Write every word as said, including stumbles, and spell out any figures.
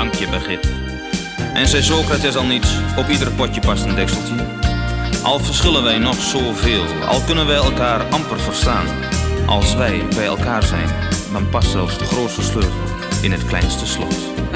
dankje Begit. En zei Socrates al niet, op ieder potje past een dekseltje. Al verschillen wij nog zoveel, al kunnen wij elkaar amper verstaan. Als wij bij elkaar zijn, dan past zelfs de grootste sleutel in het kleinste slot.